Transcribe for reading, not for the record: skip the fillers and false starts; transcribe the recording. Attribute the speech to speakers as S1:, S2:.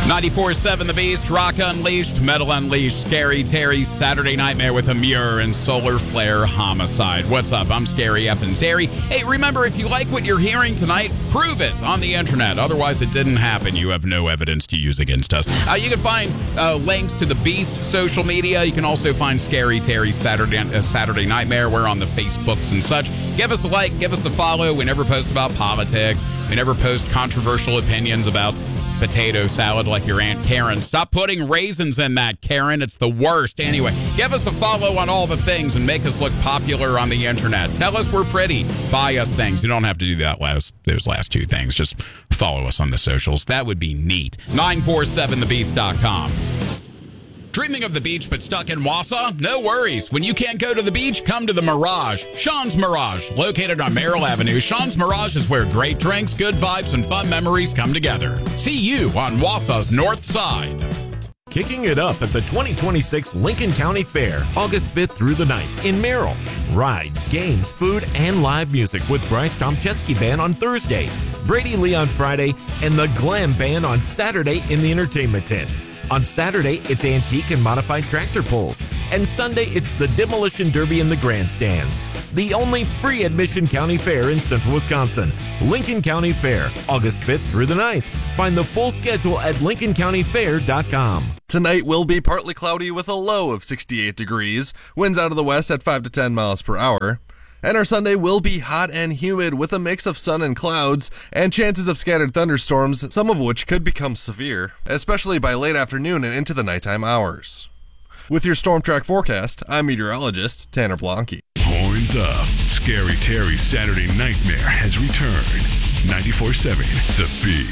S1: 94.7 The Beast, Rock Unleashed, Metal Unleashed, Scary Terry, Saturday Nightmare with a Mirror, and Solar Flare Homicide. What's up? I'm Scary F. Terry. Hey, remember, if you like what you're hearing tonight, prove it on the internet. Otherwise, it didn't happen. You have no evidence to use against us. You can find links to The Beast social media. You can also find Scary Terry Saturday Nightmare. We're on the Facebooks and such. Give us a like, give us a follow. We never post about politics. We never post controversial opinions about potato salad like your Aunt Karen. Stop putting raisins in that, Karen. It's the worst. Anyway, give us a follow on all the things and make us look popular on the internet. Tell us we're pretty. Buy us things. You don't have to do those last two things. Just follow us on the socials. That would be neat. 947thebeast.com. Dreaming of the beach but stuck in Wausau? No worries. When you can't go to the beach, come to the Mirage. Sean's Mirage, located on Merrill Avenue. Sean's Mirage is where great drinks, good vibes, and fun memories come together. See you on Wausau's North Side.
S2: Kicking it up at the 2026 Lincoln County Fair, August 5th through the 9th in Merrill. Rides, games, food, and live music with Bryce Tomczewski Band on Thursday, Brady Lee on Friday, and the Glam Band on Saturday in the entertainment tent. On Saturday, it's antique and modified tractor pulls. And Sunday, it's the Demolition Derby in the grandstands. The only free admission county fair in central Wisconsin. Lincoln County Fair, August 5th through the 9th. Find the full schedule at lincolncountyfair.com.
S3: Tonight will be partly cloudy with a low of 68 degrees. Winds out of the west at 5 to 10 miles per hour. And our Sunday will be hot and humid with a mix of sun and clouds and chances of scattered thunderstorms, some of which could become severe, especially by late afternoon and into the nighttime hours. With your Storm Track forecast, I'm meteorologist Tanner Blanke.
S4: Horns up. Scary Terry's Saturday Nightmare has returned. 94.7 The Beast.